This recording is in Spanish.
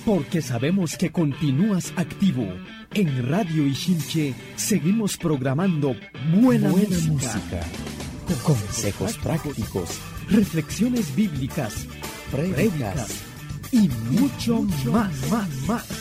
porque sabemos que continúas activo. En Radio Ichinche seguimos programando buena música. Consejos prácticos, reflexiones bíblicas, prédicas y mucho más.